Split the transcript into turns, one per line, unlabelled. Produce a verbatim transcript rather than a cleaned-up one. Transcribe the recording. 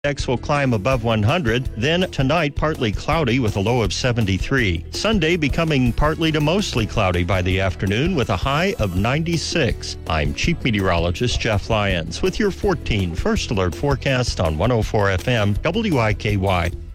Index will climb above one hundred. Then tonight, partly cloudy with a low of seventy-three. Sunday becoming partly to mostly cloudy by the afternoon with a high of ninety-six. I'm Chief Meteorologist Jeff Lyons with your fourteen First Alert forecast on one oh four F M W I K Y.